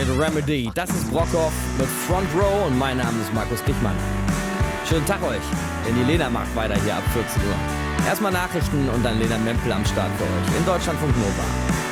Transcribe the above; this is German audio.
mit Remedy. Das ist Brockhoff mit Front Row und mein Name ist Markus Dichmann. Schönen Tag euch, denn die Lena macht weiter hier ab 14 Uhr. Erstmal Nachrichten und dann Lena Mempel am Start für euch in Deutschlandfunk Nova.